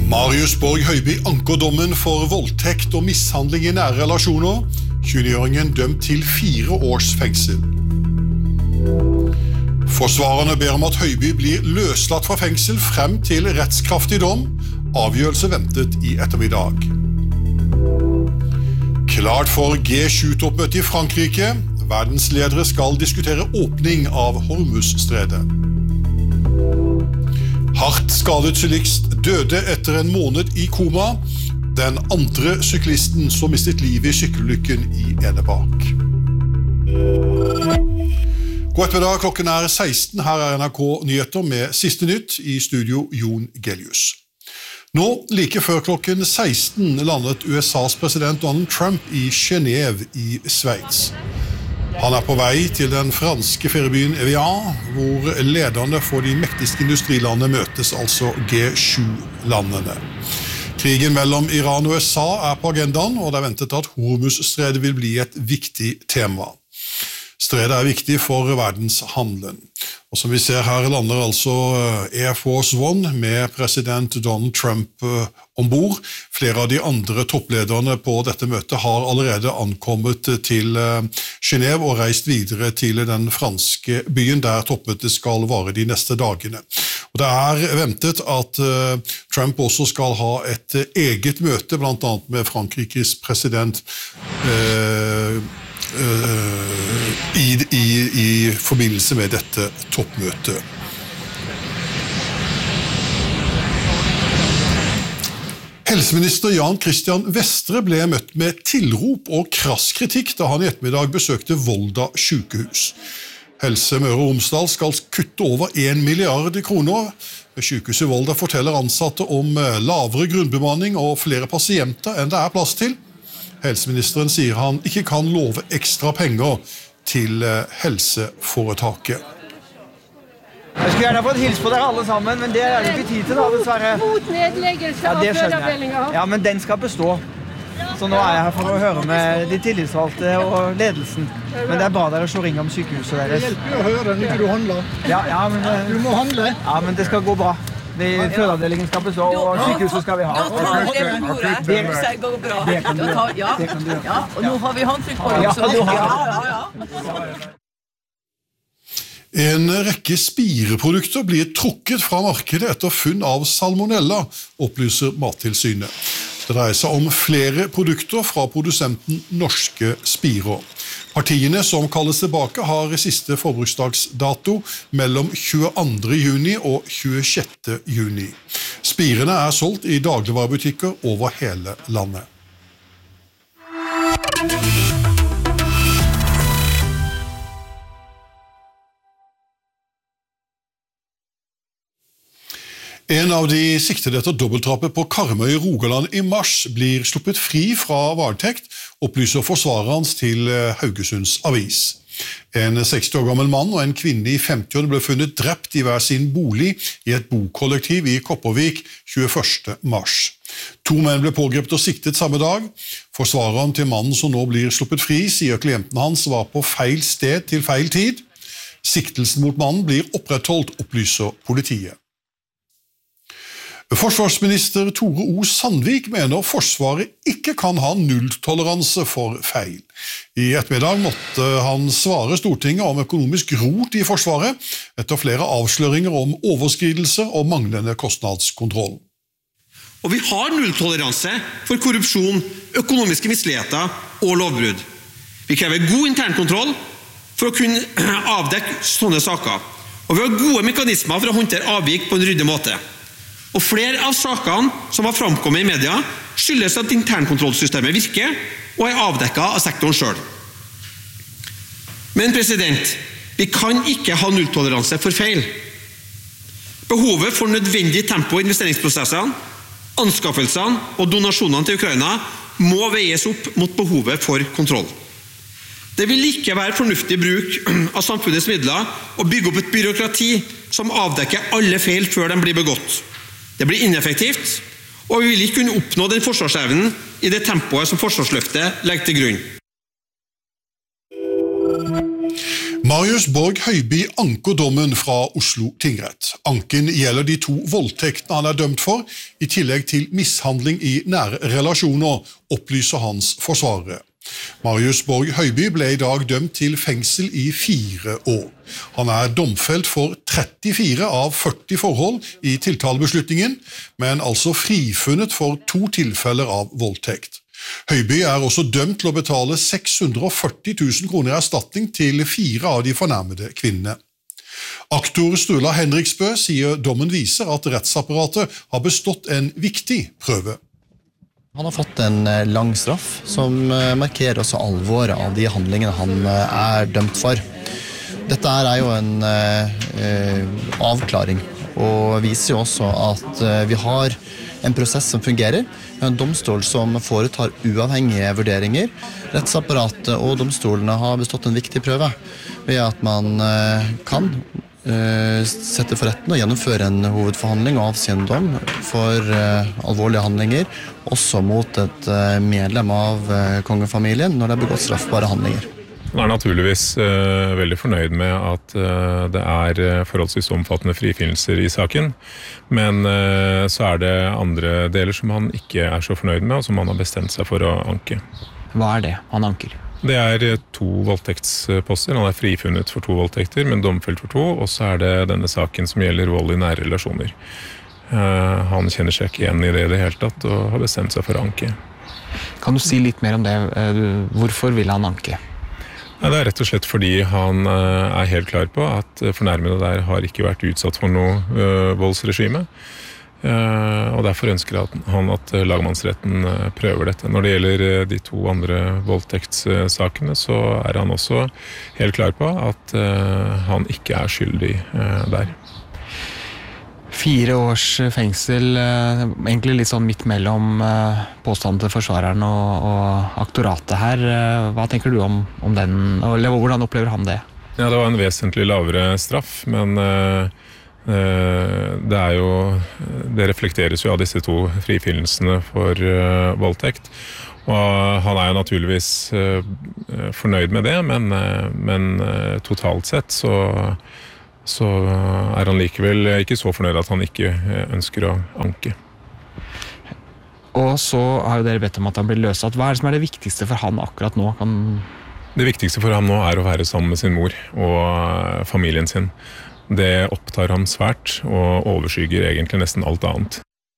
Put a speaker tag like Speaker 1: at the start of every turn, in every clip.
Speaker 1: Marius Borg Høiby anker dommen for voldtekt og mishandling I nære relasjoner. 20-åringen dømt til 4 års fengsel. Forsvarerne ber om at Høiby blir løslatt fra fengsel frem til rettskraftig dom. Avgjørelse ventet I ettermiddag. Klart for G7-toppmøte I Frankrike. Verdensledere skal diskutere åpning av Hormuzstredet. Hardt skadet syklist døde etter en måned I koma. Den andre syklisten som mistet livet I sykkelulykken I Enebakk. God ettermiddag, klokken 16. Her NRK Nyheter med siste nytt I studio Jon Gelius. Nå, like før klokken 16, landet USAs president Donald Trump I Genève I Sveits. Han på vei til den franske feriebyen Evian, hvor lederne for de mektigste industrilandene møtes, altså G7-landene. Krigen mellom Iran og USA på agendaen, og det ventet at Hormuzstredet vil bli et viktig tema. Stredet viktig for verdenshandelen. Og som vi ser her lander altså Air Force One med president Donald Trump ombord. Flere av de andre topplederne på dette møtet har allerede ankommet til Genève og reist videre til den franske byen der toppmøtet skal vare de neste dagene. Og det ventet at Trump også skal ha et eget møte, blant annet med Frankrikes president I forbindelse med dette toppmøtet. Helseminister Jan Christian Vestre ble møtt med tilrop og krass kritikk da han I ettermiddag besøkte Volda sykehus. Helse Møre og Romsdal skal kutte over 1 milliard kroner. Ved sykehuset Volda forteller ansatte om lavere grunnbemanning og flere pasienter enn det plass til. Helseministeren sier han ikke kan love ekstra penger til helseforetaket.
Speaker 2: Jeg skulle gjerne fått hilse på dere alle sammen, men det det ikke tid til da, dessverre.
Speaker 3: Mot nedleggelse av fødeavdelinga.
Speaker 2: Ja, men den skal bestå. Så nå jeg her for å høre med de tillitsvalgte og ledelsen. Men det bra dere så ringer om sykehuset deres.
Speaker 4: Det hjelper å høre når ikke du handler.
Speaker 2: Ja, men
Speaker 4: du må handle.
Speaker 2: Ja, men det skal gå bra. Fødeavdelingen skal bestå, og sykehuset skal vi ha.
Speaker 5: Det går bra.
Speaker 2: Det kan du gjøre.
Speaker 5: Ja, og nå har vi håndtrykk på det.
Speaker 1: En rekke spireprodukter blir trukket fra markedet etter funn av salmonella, opplyser Mattilsynet. Det dreier seg om flere produkter fra produsenten Norske Spirer. Partiene som kalles tilbake har siste forbruksdagsdato mellom 22. juni og 26. juni. Spirene solgt I dagligvarebutikker over hele landet. En av de siktede etter dobbeltdrapet på Karmøy I Rogaland I mars blir sluppet fri fra varetekt, opplyser forsvaret hans til Haugesunds Avis. En 60 år gammel mann og en kvinne I 50-årene ble funnet drept I hver sin bolig I et bokollektiv I Kopervik 21. mars. 2 menn ble pågrepet og siktet samme dag. Forsvareren til mannen som nå blir sluppet fri, sier klienten hans var på feil sted til feil tid. Siktelsen mot mannen blir opprettholdt, opplyser politiet. Forsvarsminister Tore O. Sandvik mener Forsvaret ikke kan ha nulltoleranse for feil. I ettermiddag måtte han svare Stortinget om økonomisk rot I Forsvaret etter flere avsløringer om overskridelser og manglende kostnadskontroll.
Speaker 6: Og vi har nulltoleranse for korrupsjon, økonomiske misligheter og lovbrudd. Vi krever god internkontroll for å kunne avdekke sånne saker. Og vi har gode mekanismer for å håndtere avvik på en ryddig måte. Og flere av sakene som har framkommet I media skyldes at internkontrollsystemet virker og avdekket av sektoren selv. Men vi kan ikke ha nulltoleranse for feil. Behovet for nødvendig tempo I investeringsprosessene, anskaffelsene og donasjonene til Ukraina må veies opp mot behovet for kontroll. Det vil ikke være fornuftig bruk av samfunnets midler å bygge opp et byråkrati som avdekker alle feil før de blir begått. Det blir ineffektivt, og vi vil ikke kunne oppnå den forsvarsevnen I det tempoet som forsvarsløftet legger til grunn.
Speaker 1: Marius Borg Høiby anker dommen fra Oslo tingrett. Anken gjelder de 2 voldtektene han dømt for, i tillegg til mishandling i nære relasjoner, opplyser hans forsvarere. Marius Borg Høiby ble i dag dømt til fengsel i 4 år. Han domfelt for 34 av 40 forhold i tiltalebeslutningen, men altså frifunnet for 2 tilfeller av voldtekt. Høiby også dømt til å betale 640 000 kroner i erstatning til 4 av de fornærmede kvinnene. Aktor Sturla Henriksbø sier dommen viser at rettsapparatet har bestått en viktig prøve.
Speaker 7: Han har fått en lang straff som markerer også alvoret av de handlingene han dømt for. Dette jo en avklaring og viser jo også at vi har en prosess som fungerer, en domstol som foretar uavhengige vurderinger. Rettsapparatet og domstolene har bestått en viktig prøve ved at man kan sette for retten og gjennomføre en hovedforhandling og avsi en dom for alvorlige handlinger, også mot et medlem av kongefamilien når det begått straffbare handlinger.
Speaker 8: Han naturligvis veldig fornøyd med at det forholdsvis omfattende frifinnelser i saken, men så det andre deler som han ikke så fornøyd med, og som han har bestemt seg for å anke.
Speaker 9: Hva det han anker?
Speaker 8: Det 2 voldtektsposter. Han frifunnet for 2 voldtekter, men domfelt for 2, og så det denne saken som gjelder vold i nære relasjoner. Han kjenner seg ikke igjen i det hele tatt, og har bestemt seg for å anke.
Speaker 9: Kan du si litt mer om det? Hvorfor vil han anke?
Speaker 8: Det rett og slett fordi han helt klar på at fornærmede der har ikke vært utsatt for noe voldsregime, og derfor ønsker han at lagmannsretten prøver dette. Når det gjelder de 2 andre voldtektssakene, så han også helt klar på at han ikke skyldig der.
Speaker 9: 4 års fengsel, egentlig litt sånn midt mellom påstanden til forsvareren og aktoratet her. Hva tenker du om den, eller hvordan opplever han det?
Speaker 8: Ja, det var en vesentlig lavere straff, men det reflekteres jo av disse 2 frifinnelsene for voldtekt. Og han jo naturligvis fornøyd med det, men totalt sett så han likevel ikke så fornøyd at han ikke ønsker å anke.
Speaker 9: Og så har jo dere bedt om at han blir løslatt. Hva det som det viktigste for han akkurat nå?
Speaker 8: Det viktigste for ham nå å være sammen med sin mor og familien sin. Det opptar ham svært og overskygger egentlig nesten alt annet.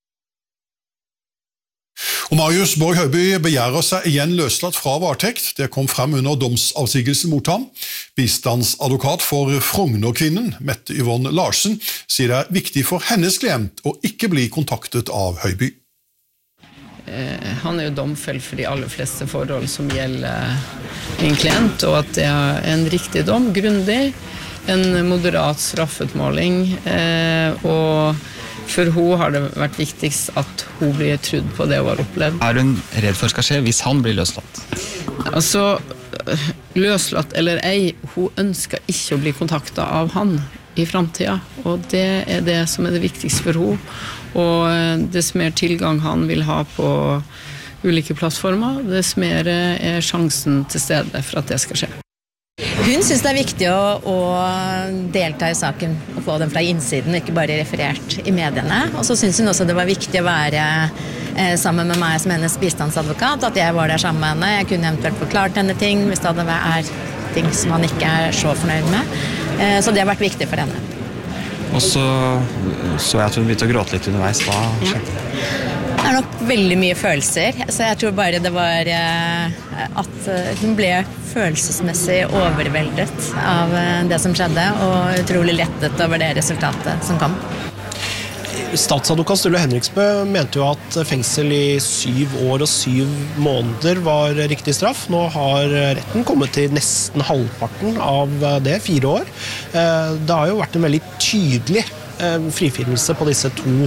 Speaker 1: Og Marius Borg Høiby begjærer seg igjen løslatt fra varetekt. Det kom frem under domsavsigelsen mot ham. Bistandsadvokat for Frognerkvinnen, Mette Yvonne Larsen, sier det viktig for hennes klient å ikke bli kontaktet av Høiby.
Speaker 5: Han jo domfelt for de aller fleste forhold som gjelder min klient, og at det en riktig dom, grundig, en moderat straffutmåling, og for hun har det vært viktigst at hun blir trudd på det hun har opplevd.
Speaker 9: Hun redd for skal skje hvis han blir løslatt?
Speaker 5: Altså, løslatt eller ei, hun ønsker ikke å bli kontaktet av han i fremtiden, og det det som det viktigste for hun. Og dess mer tilgang han vil ha på ulike plattformer, dess mer sjansen til stede for at det skal skje.
Speaker 10: Hun synes det viktig å delta i saken og få den fra innsiden, ikke bare referert i mediene. Og så synes hun også det var viktig å være sammen med meg som hennes bistandsadvokat, at jeg var der sammen med henne. Jeg kunne eventuelt forklart henne ting hvis det ting som han ikke så fornøyd med. Så det har vært viktig for henne.
Speaker 9: Og så jeg at hun begynte å gråte litt underveis. Hva skjedde?
Speaker 10: Det nok veldig mye følelser, så jeg tror bare det var at hun ble følelsesmessig overveldet av det som skjedde, og utrolig lettet over det resultatet som kom.
Speaker 11: Statsadvokat Sturla Henriksbø mente jo at fengsel i 7 år og 7 måneder var riktig straff. Nå har retten kommet til nesten halvparten av det, 4 år. Det har jo vært en veldig tydelig frifinnelse på disse 2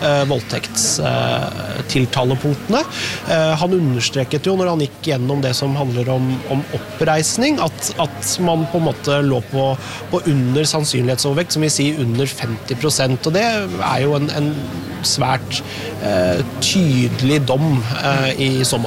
Speaker 11: voldtektstiltalepunktene. Han understreket jo når han gikk gjennom det som handler om oppreisning, at man på en måte lå på under sannsynlighetsovervekt, som vi sier under 50%, og det jo en svært tydelig dom i så måte.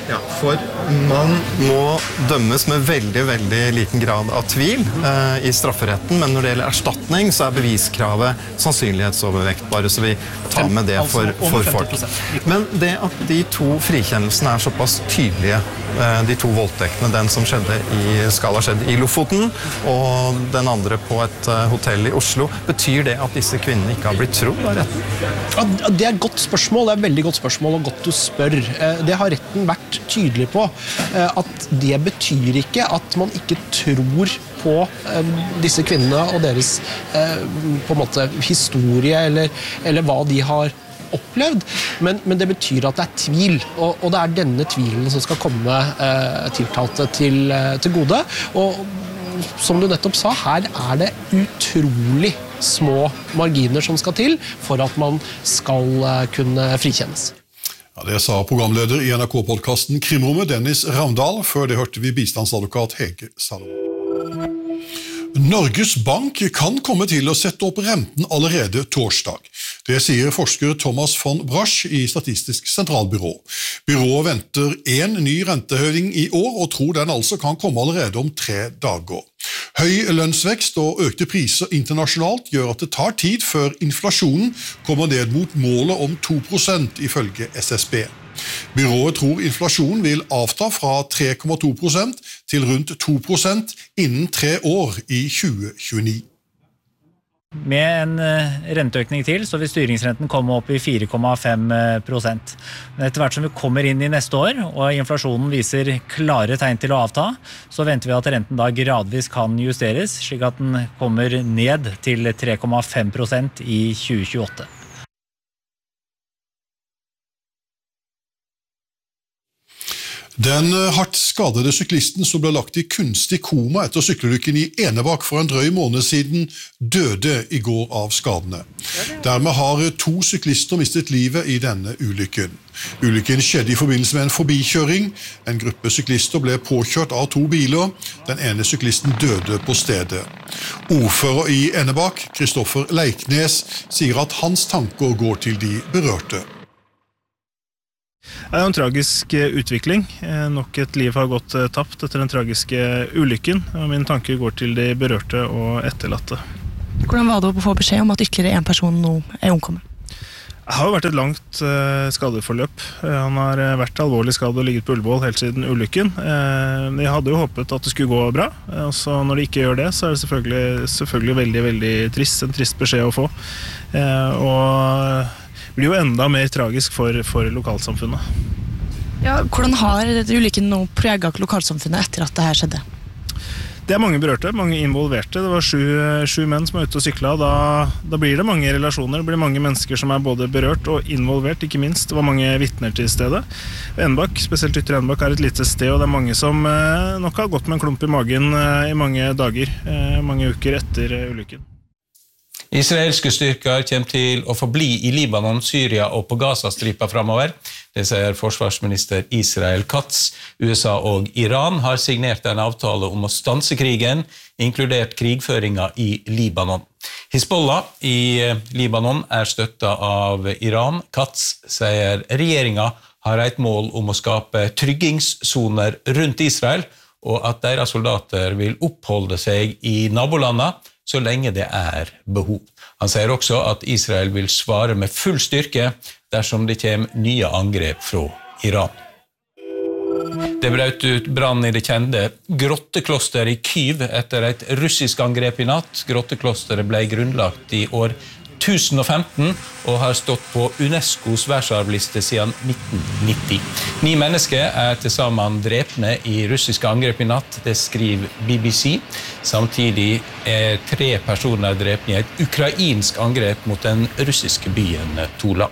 Speaker 12: Ja, for man må dømmes med veldig, veldig liten grad av tvil i strafferetten, men når det gjelder erstatning, så beviskravet sannsynlighetsovervekt, bare så vi tar med det for folk. Men det at de to frikjennelsene såpass tydelige, de to voldtektene, den som skjedde skal ha skjedd i Lofoten, og den andre på et hotell i Oslo, betyr det at disse kvinnene ikke har blitt trodd av retten?
Speaker 11: Ja, det et godt spørsmål, det et veldig godt spørsmål, og godt du spør. Det har retten vært tydelig på, at det betyr ikke at man ikke tror på disse kvinnene og deres på en måte historie eller hva de har opplevd, men det betyr at det tvil, og det denne tvilen som skal komme tiltalte til gode, og som du nettopp sa, her det utrolig små marginer som skal til for at man skal kunne frikjennes.
Speaker 1: Ja, det sa programleder i NRK-podcasten Krimrommet, Dennis Ravndal. Før det hørte vi bistandsadvokat Hege Salom. Norges Bank kan komme til å sette opp renten allerede torsdag. Det sier forsker Thomas von Brasch i Statistisk sentralbyrå. Byrået venter en ny rentehøyning i år, og tror den altså kan komme allerede om 3 dager. Høy lønnsvekst og økte priser internasjonalt gjør at det tar tid før inflasjonen kommer ned mot målet om 2% ifølge SSB. Byrået tror inflasjonen vil avta fra 3,2% til rundt 2% innen 3 år i 2029.
Speaker 13: Med en renteøkning til, så vil styringsrenten komme opp i 4,5%. Men etter hvert som vi kommer inn i neste år, og inflasjonen viser klare tegn til å avta, så venter vi at renten da gradvis kan justeres, slik at den kommer ned til 3,5% i 2028.
Speaker 1: Den hardt skadede syklisten som ble lagt i kunstig koma etter sykkelulykken i Enebakk for en drøy måned siden, døde i går av skadene. Dermed har 2 syklister mistet livet i denne ulykken. Ulykken skjedde i forbindelse med en forbikjøring. En gruppe syklister ble påkjørt av 2 biler. Den ene syklisten døde på stedet. Ordfører i Enebakk, Kristoffer Leiknes, sier at hans tanker går til de berørte.
Speaker 14: Det en tragisk utvikling. Nok et liv har gått tapt etter den tragiske ulykken, og mine tanker går til de berørte og etterlatte.
Speaker 15: Hvordan var det å få beskjed om at ytterligere en person nå omkommet?
Speaker 14: Det har jo vært et langt skadeforløp. Han har vært alvorlig skadet og ligget på Ullevål helt siden ulykken. Jeg hadde jo håpet at det skulle gå bra, og så når det ikke gjør det, så det selvfølgelig veldig, veldig trist, en trist beskjed å få. Og det blir jo enda mer tragisk for lokalsamfunnet.
Speaker 15: Ja, hvordan har ulykken nå preget lokalsamfunnet etter at det her skjedde?
Speaker 14: Det mange berørte, mange involverte. Det var 7 menn som var ute og syklet. Da blir det mange relasjoner, det blir mange mennesker som både berørt og involvert, ikke minst. Det var mange vittner til stedet. Enebakk, spesielt Ytre Enebakk, et lite sted, og det mange som nok har gått med en klump i magen i mange dager, mange uker etter ulykken.
Speaker 16: Israelske styrker kommer til å forbli i Libanon, Syria og på Gazastripa fremover. Det sier forsvarsminister Israel Katz. USA og Iran har signert en avtale om å stanse krigen, inkludert krigføringa i Libanon. Hizbollah i Libanon støttet av Iran. Katz sier regjeringa har et mål om å skape tryggingssoner rundt Israel, og at deres soldater vil oppholde seg i nabolandene så lenge det behov. Han sier også at Israel vil svare med full styrke dersom det kommer nye angrep fra Iran. Det brøt ut brann i det kjente grotteklosteret i Kyiv etter et russisk angrep i natt. Grotteklosteret ble grunnlagt i år 1015 og har stått på UNESCOs verdensarvliste siden 1990. 9 mennesker til sammen drepne i russiske angrep i natt, det skriver BBC. Samtidig 3 personer drepne i et ukrainsk angrep mot den russiske byen Tula.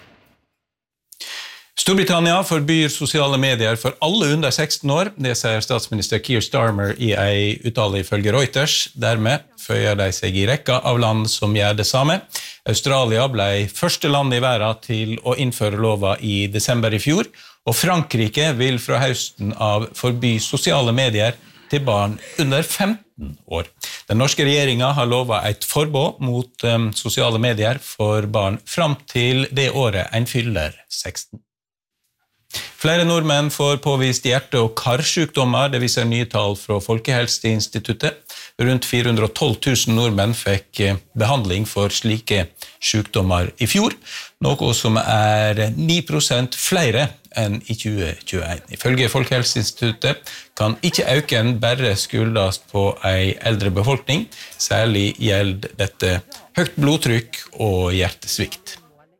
Speaker 16: Storbritannia forbyr sosiale medier for alle under 16 år, det sier statsminister Keir Starmer i en uttale ifølge Reuters. Dermed føyer de seg i rekka av land som gjør det samme. Australia ble første land i verden til å innføre lova i desember i fjor, og Frankrike vil fra høsten av forby sosiale medier til barn under 15 år. Den norske regjeringen har lovet et forbud mot sosiale medier for barn fram til det året en fyller 16. Flere nordmenn får påvist hjerte- og karsykdommer, det viser nye tall fra Folkehelseinstituttet. Rundt 412 000 nordmenn fikk behandling for slike sykdommer i fjor, noe som 9% flere enn i 2021. Ifølge Folkehelseinstituttet kan ikke øken bare skyldes på en eldre befolkning, særlig gjelder dette høyt blodtrykk og hjertesvikt.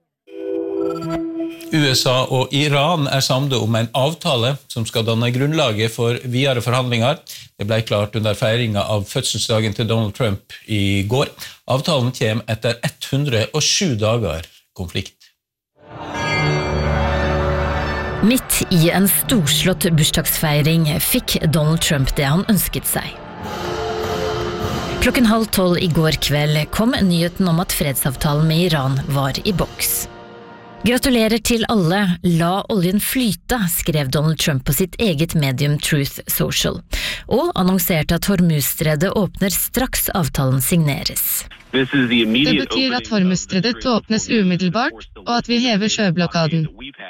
Speaker 16: USA og Iran samlet om en avtale som skal danne grunnlaget for videre forhandlinger. Det ble klart under feiringen av fødselsdagen til Donald Trump i går. Avtalen kommer etter 107 dager konflikt.
Speaker 17: Midt i en storslått bursdagsfeiring fikk Donald Trump det han ønsket seg. 11:30 i går kveld kom nyheten om at fredsavtalen med Iran var i boks. Gratulerer til alle, la oljen flyte, skrev Donald Trump på sitt eget medium Truth Social, og annonserte at Hormuzstredet åpner straks avtalen signeres.
Speaker 18: Det betyr at Hormuzstredet åpnes umiddelbart, og at vi hever sjøblokaden.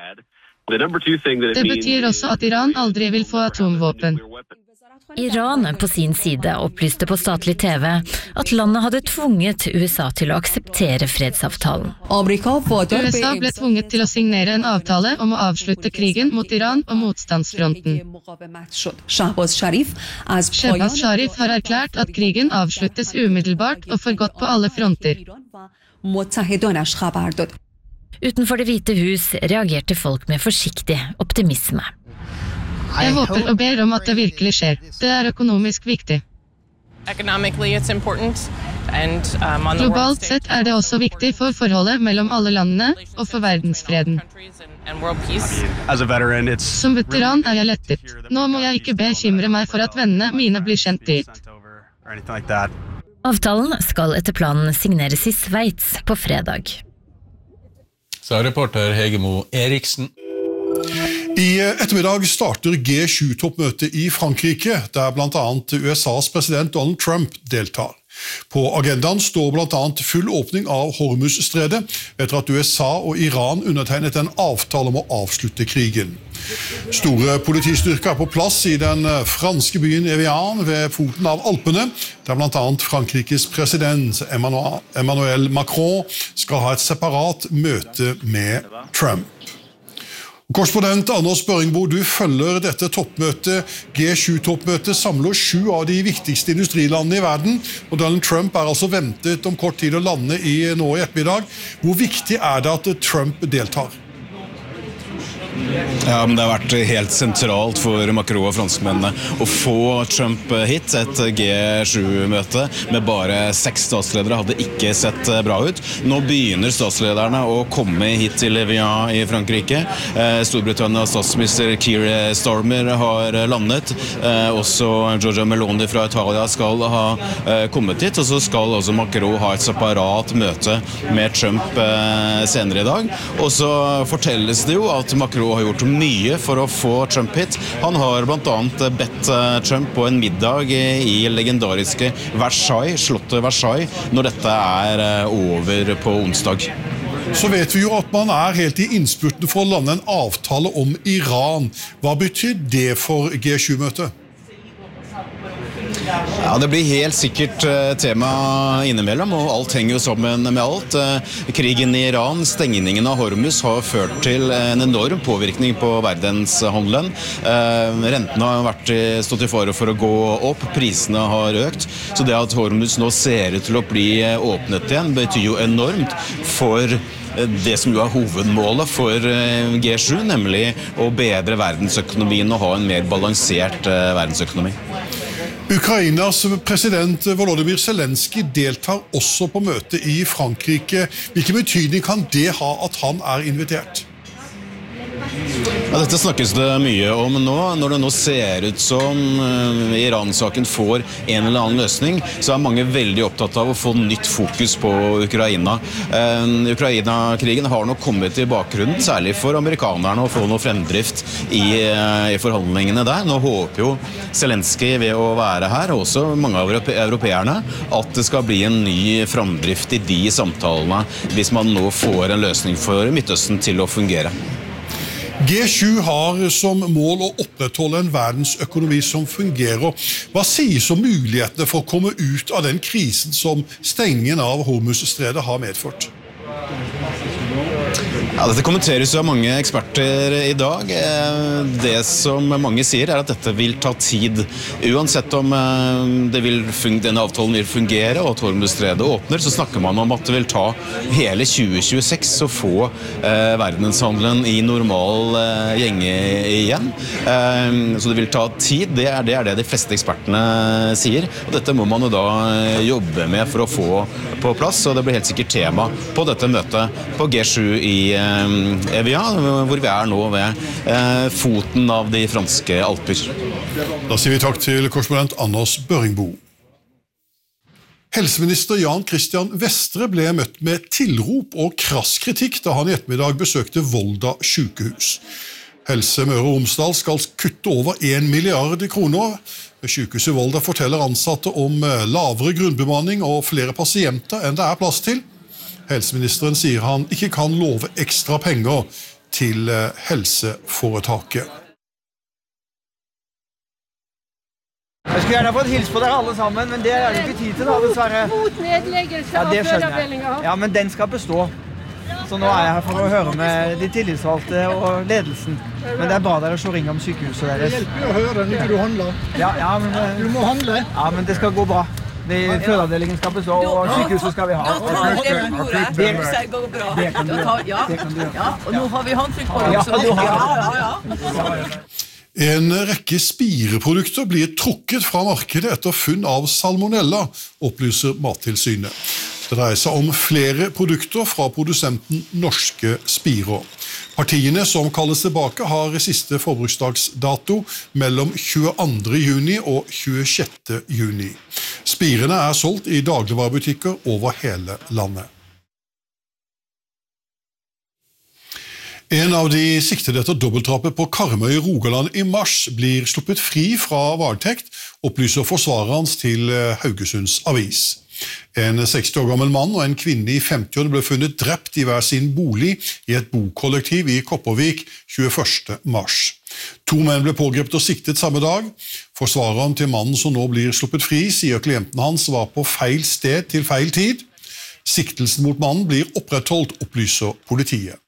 Speaker 18: Det betyr også at Iran aldri vil få atomvåpen.
Speaker 17: Iran på sin side opplyste på statlig TV at landet hadde tvunget USA til å akseptere fredsavtalen.
Speaker 18: USA ble tvunget til å signere en avtale om å avslutte krigen mot Iran og motstandsfronten. Shehbaz Sharif har erklært at krigen avsluttes umiddelbart og for godt på alle fronter.
Speaker 17: Utenfor Det hvite hus reagerte folk med forsiktig optimisme.
Speaker 18: Jeg håper og ber om at det virkelig skjer. Det økonomisk viktig. Globalt sett det også viktig for forholdet mellom alle landene og for verdensfreden. Som veteran jeg lettet. Nå må jeg ikke bekymre meg for at vennene mine blir sendt dit.
Speaker 17: Avtalen skal etter planen signeres i Sveits på fredag.
Speaker 16: Sa reporter Hegemo Eriksen.
Speaker 1: I ettermiddag starter G7-toppmøtet i Frankrike, der blant annet USAs president Donald Trump deltar. På agendaen står blant annet full åpning av Hormuzstredet, etter at USA og Iran undertegnet en avtale om å avslutte krigen. Store politistyrker på plass i den franske byen Evian ved foten av Alpene, der blant annet Frankrikes president Emmanuel Macron skal ha et separat møte med Trump. Korrespondent Anders Børingbo, du følger dette toppmøtet. G7-toppmøtet samler 7 av de viktigste industrilandene i verden, og Donald Trump altså ventet om kort tid å lande nå i ettermiddag. Hvor viktig det at Trump deltar?
Speaker 19: Ja, men det har vært helt sentralt for Macron og franskmennene å få Trump hit. Et G7-møte med bare 6 statsledere hadde ikke sett bra ut. Nå begynner statslederne å komme hit til Evian i Frankrike. Storbritannias statsminister Keir Starmer har landet. Også Giorgia Meloni fra Italia skal ha kommet hit, og så skal også Macron ha et separat møte med Trump senere i dag. Og så fortelles det jo at Macron har gjort mye for å få Trump hit. Han har blant annet bedt Trump på en middag i legendariske Versailles, slottet Versailles, når dette over på onsdag.
Speaker 1: Så vet vi jo at man helt i innspurten for å lande en avtale om Iran. Hva betyr det for G7-møtet?
Speaker 19: Ja, det blir helt sikkert tema innimellom, og alt henger jo sammen med alt. Krigen i Iran, stengningen av Hormuz har ført til en enorm påvirkning på verdenshandelen. Rentene har stått i fare for å gå opp, prisene har økt, så det at Hormuz nå ser ut til å bli åpnet igjen, betyr jo enormt for det som jo hovedmålet for G7, nemlig å bedre verdensøkonomien og ha en mer balansert verdensøkonomi.
Speaker 1: Ukrainas president Volodymyr Zelensky deltar også på møtet i Frankrike. Hvilken betydning kan det ha at han invitert?
Speaker 19: Ja, dette snakkes det mye om nå. Når det nå ser ut som Iran-saken får en eller annen løsning, så mange veldig opptatt av å få nytt fokus på Ukraina. Ukraina-krigen har nok kommet i bakgrunnen, særlig for amerikanerne, å få noe fremdrift i forhandlingene der. Nå håper jo Zelensky ved å være her, og også mange av europeerne, at det skal bli en ny fremdrift i de samtalene, hvis man nå får en løsning for Midtøsten til å fungere.
Speaker 1: G7 har som mål å opprettholde en verdensøkonomi som fungerer. Hva sies om mulighetene for å komme ut av den krisen som stengningen av Hormuzstredet har medført?
Speaker 19: Ja, dette kommenteres jo av mange eksperter i dag. Det som mange sier at dette vil ta tid. Uansett om denne avtalen vil fungere og at Hormuzstredet åpner, så snakker man om at det vil ta hele 2026 å få verdenshandelen i normal gjenge igjen. Så det vil ta tid, det er det de fleste ekspertene sier. Og dette må man jo da jobbe med for å få på plass, og det blir helt sikkert tema på dette møtet på G7 i Evia, hvor vi nå ved foten av de franske Alper.
Speaker 1: Da sier vi takk til korrespondent Anders Børringbo. Helseminister Jan Christian Vestre ble møtt med tilrop og krass kritikk da han i ettermiddag besøkte Volda sykehus. Helse Møre og Romsdal skal kutte over 1 milliard kroner. Sykehuset Volda forteller ansatte om lavere grunnbemanning og flere pasienter enn det er plass til. Helseministeren sier han ikke kan love ekstra penger til helseforetaket.
Speaker 2: Jeg skulle gjerne fått hilse på dere alle sammen, men det er det ikke tid til da, dessverre.
Speaker 3: Mot nedleggelse av fødeavdelinger.
Speaker 2: Ja, men den skal bestå. Så nå er jeg her for å høre med de tillitsvalgte og ledelsen. Men det er bra dere slår ring om sykehuset deres.
Speaker 4: Det hjelper å høre når du handler.
Speaker 2: Ja, men...
Speaker 4: Du må handle.
Speaker 2: Ja, men det skal gå bra. Fødeavdelingen skal bestå, og sykehuset skal vi ha.
Speaker 20: Det går bra. Det kan du gjøre. Ja, og nå har vi håndtrykk på det.
Speaker 1: En rekke spireprodukter blir trukket fra markedet etter funn av salmonella, opplyser Mattilsynet. Det dreier seg om flere produkter fra produsenten Norske Spirer. Partiene som kalles tilbake har siste forbruksdagsdato mellom 22. juni og 26. juni. Spirene er solgt i dagligvarebutikker over hele landet. En av de siktede etter dobbeltdrapet på Karmøy i Rogaland i mars blir sluppet fri fra varetekt, opplyser forsvareren hans til Haugesunds Avis. En 60 år gammel mann og en kvinne i 50-årene ble funnet drept i hver sin bolig i et bokollektiv i Kopervik 21. mars. 2 menn ble pågrepet og siktet samme dag. Forsvareren til mannen som nå blir sluppet fri, sier klienten hans var på feil sted til feil tid. Siktelsen mot mannen blir opprettholdt, opplyser politiet.